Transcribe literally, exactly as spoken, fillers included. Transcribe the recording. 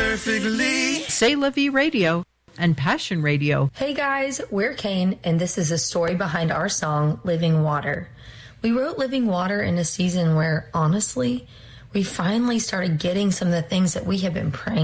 perfectly. C'est La Vie Radio and Passion Radio. Hey guys, we're Kane, and this is a story behind our song, Living Water. We wrote Living Water in a season where, honestly, we finally started getting some of the things that we have been praying